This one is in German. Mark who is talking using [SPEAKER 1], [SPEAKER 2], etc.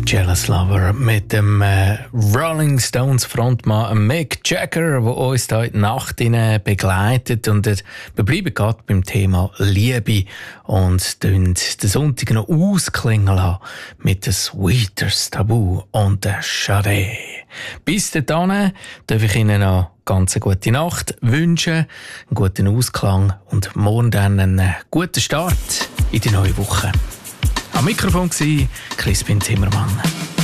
[SPEAKER 1] Jealous Lover mit dem Rolling Stones Frontmann Mick Jagger, der uns hier in die Nacht begleitet. Und wir bleiben gerade beim Thema Liebe und den Sonntag noch ausklingen lassen mit dem Sweeters Tabu und der Charé. Bis dahin darf ich Ihnen noch ganz eine gute Nacht wünschen, einen guten Ausklang und morgen dann einen guten Start in die neue Woche. Am Mikrofon war Crispin Zimmermann.